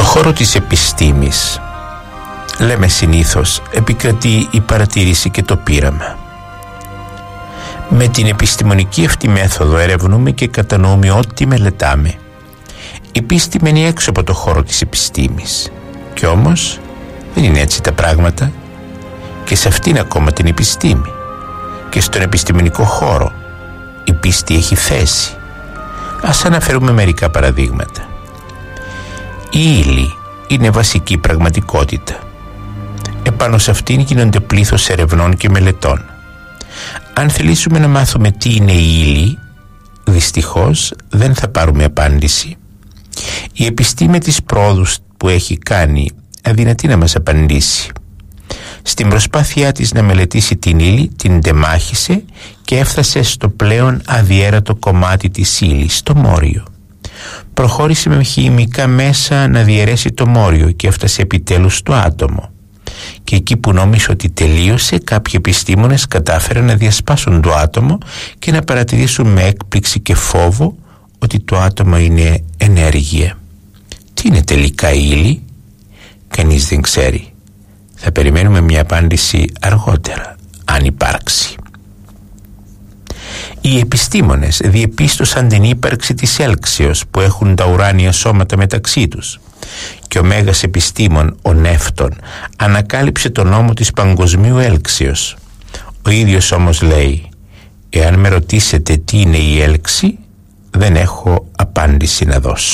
χώρο της επιστήμης, λέμε συνήθως, επικρατεί η παρατήρηση και το πείραμα. Με την επιστημονική αυτή μέθοδο ερευνούμε και κατανοούμε ό,τι μελετάμε. Η πίστη μένει έξω από το χώρο της επιστήμης. Κι όμως δεν είναι έτσι τα πράγματα. Και σε αυτήν ακόμα την επιστήμη και στον επιστημονικό χώρο η πίστη έχει θέση. Ας αναφέρουμε μερικά παραδείγματα. Η ύλη είναι βασική πραγματικότητα. Επάνω σε αυτήν γίνονται πλήθος ερευνών και μελετών. Αν θελήσουμε να μάθουμε τι είναι η ύλη, δυστυχώς δεν θα πάρουμε απάντηση. Η επιστήμη της πρόοδους που έχει κάνει αδυνατεί να μας απαντήσει. Στην προσπάθειά της να μελετήσει την ύλη, την τεμάχισε και έφτασε στο πλέον αδιέρατο κομμάτι της ύλης, το μόριο. Προχώρησε με χημικά μέσα να διαιρέσει το μόριο και έφτασε επιτέλους στο άτομο. Και εκεί που νόμιζε ότι τελείωσε, κάποιοι επιστήμονες κατάφεραν να διασπάσουν το άτομο και να παρατηρήσουν με έκπληξη και φόβο ότι το άτομο είναι ενέργεια. Τι είναι τελικά η ύλη? Κανείς δεν ξέρει. Θα περιμένουμε μια απάντηση αργότερα, αν υπάρξει. Οι επιστήμονες διεπίστωσαν την ύπαρξη της έλξεως που έχουν τα ουράνια σώματα μεταξύ τους. Και ο μέγας επιστήμον, ο Νεύτων, ανακάλυψε τον νόμο της παγκοσμίου έλξεως. Ο ίδιος όμως λέει: εάν με ρωτήσετε τι είναι η έλξη, δεν έχω απάντηση να δώσω.